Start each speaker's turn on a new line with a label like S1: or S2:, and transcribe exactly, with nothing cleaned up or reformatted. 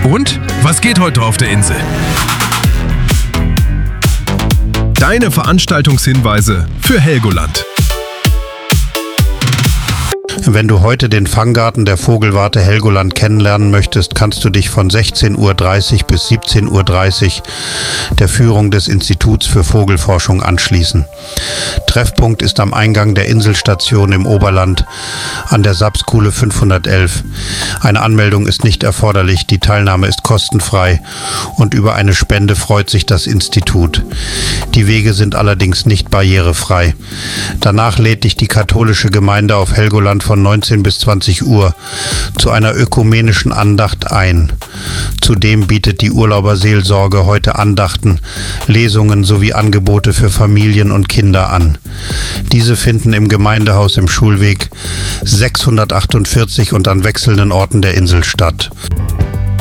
S1: Und was geht heute auf der Insel? Deine Veranstaltungshinweise für Helgoland.
S2: Wenn du heute den Fanggarten der Vogelwarte Helgoland kennenlernen möchtest, kannst du dich von sechzehn Uhr dreißig bis siebzehn Uhr dreißig der Führung des Instituts für Vogelforschung anschließen. Treffpunkt ist am Eingang der Inselstation im Oberland an der Sapskuhle fünfhundertelf. Eine Anmeldung ist nicht erforderlich, die Teilnahme ist kostenfrei und über eine Spende freut sich das Institut. Die Wege sind allerdings nicht barrierefrei. Danach lädt dich die katholische Gemeinde auf Helgoland von neunzehn bis zwanzig Uhr zu einer ökumenischen Andacht ein. Zudem bietet die Urlauberseelsorge heute Andachten, Lesungen sowie Angebote für Familien und Kinder an. Diese finden im Gemeindehaus im Schulweg sechshundertachtundvierzig und an wechselnden Orten der Insel statt.